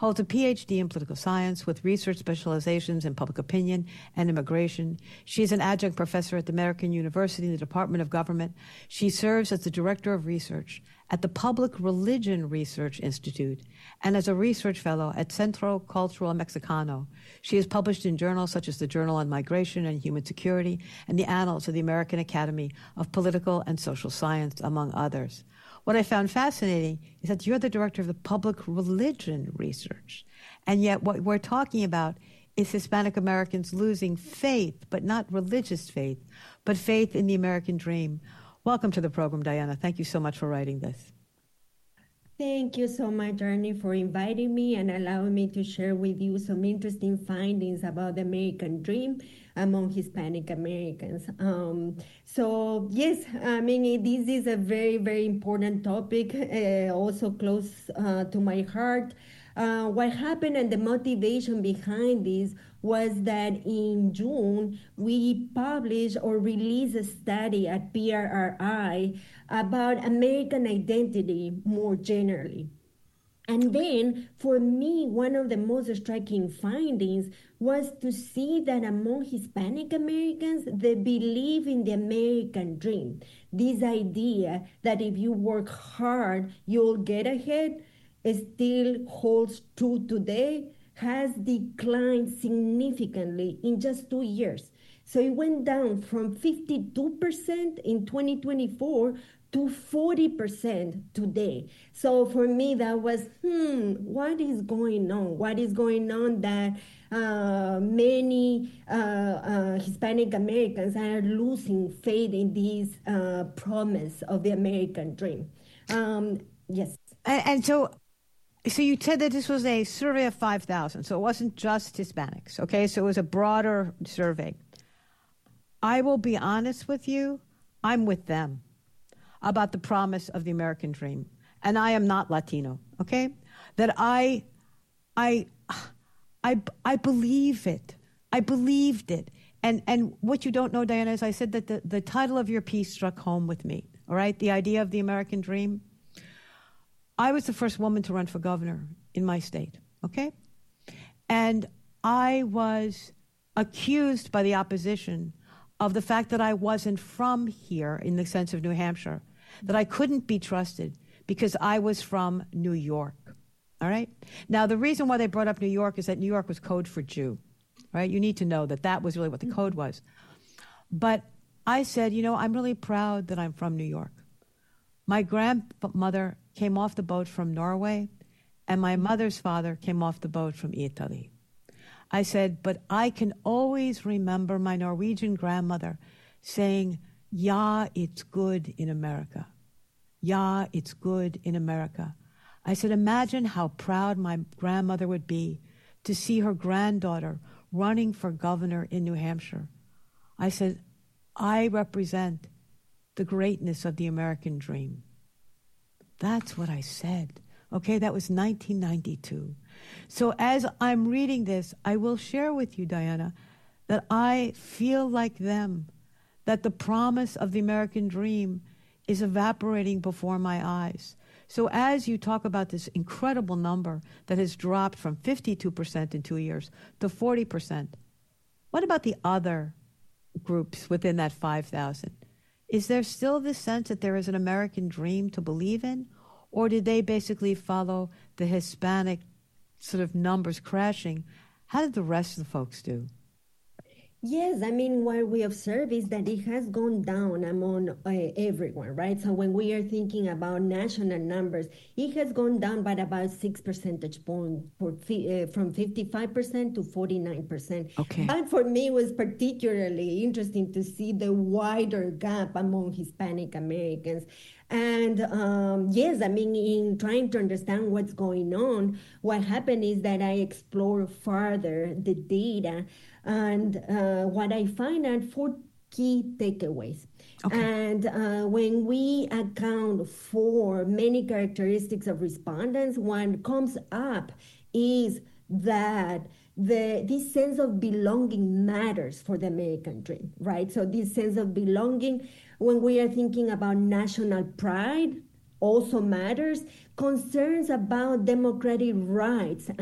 holds a PhD in political science with research specializations in public opinion and immigration. She is an adjunct professor at the American University in the Department of Government. She serves as the director of research at the Public Religion Research Institute and as a research fellow at Centro Cultural Mexicano. She is published in journals such as the Journal on Migration and Human Security and the Annals of the American Academy of Political and Social Science, among others. What I found fascinating is that you're the director of the Public Religion Research, and yet what we're talking about is Hispanic Americans losing faith, but not religious faith, but faith in the American dream. Welcome to the program, Diana. Thank you so much for writing this. Thank you so much, Arnie, for inviting me and allowing me to share with you some interesting findings about the American dream among Hispanic Americans. So yes, I mean, this is a very, very important topic, also close to my heart. What happened and the motivation behind this was that in June, we published or released a study at PRRI about American identity more generally. And then, for me, one of the most striking findings was to see that among Hispanic Americans, they believe in the American dream. This idea that if you work hard, you'll get ahead, still holds true today, has declined significantly in just 2 years. So it went down from 52% in 2024 to 40% today. So for me, that was, what is going on? What is going on that many Hispanic Americans are losing faith in this promise of the American dream? Yes. And so you said that this was a survey of 5,000, so it wasn't just Hispanics, okay? So it was a broader survey. I will be honest with you, I'm with them about the promise of the American dream. And I am not Latino, okay? That I believe it. I believed it. And what you don't know, Diana, is I said that the title of your piece struck home with me, all right? The idea of the American dream. I was the first woman to run for governor in my state, okay? And I was accused by the opposition of the fact that I wasn't from here in the sense of New Hampshire, that I couldn't be trusted because I was from New York, all right? Now, the reason why they brought up New York is that New York was code for Jew, right? You need to know that that was really what the code was. But I said, I'm really proud that I'm from New York. My grandmother came off the boat from Norway, and my mother's father came off the boat from Italy. I said, but I can always remember my Norwegian grandmother saying, "Ja, it's good in America. Ja, it's good in America." I said, imagine how proud my grandmother would be to see her granddaughter running for governor in New Hampshire. I said, I represent the greatness of the American dream. That's what I said. Okay, that was 1992. So as I'm reading this, I will share with you, Diana, that I feel like them, that the promise of the American dream is evaporating before my eyes. So as you talk about this incredible number that has dropped from 52% in 2 years to 40%, what about the other groups within that 5,000? Is there still this sense that there is an American dream to believe in? Or did they basically follow the Hispanic sort of numbers crashing? How did the rest of the folks do? Yes, I mean, what we observe is that it has gone down among everyone, right? So when we are thinking about national numbers, it has gone down by about 6 percentage points from 55% to 49%. Okay. But for me, it was particularly interesting to see the wider gap among Hispanic Americans. And yes, I mean, in trying to understand what's going on, what happened is that I explore further the data, and what I find are 4 key takeaways. Okay. And when we account for many characteristics of respondents, what comes up is that this sense of belonging matters for the American dream, right? So this sense of belonging, when we are thinking about national pride, also matters. Concerns about democratic rights